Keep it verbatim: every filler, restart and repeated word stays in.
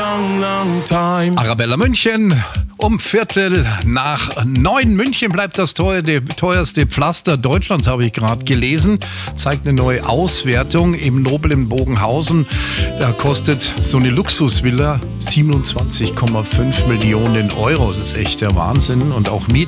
long, long time. Arabella München um Viertel nach neun. München bleibt das teuer, die, teuerste Pflaster Deutschlands, habe ich gerade gelesen. Zeigt eine neue Auswertung im Nobel in Bogenhausen. Da kostet so eine Luxusvilla siebenundzwanzig Komma fünf Millionen Euro. Das ist echt der Wahnsinn. Und auch Mieten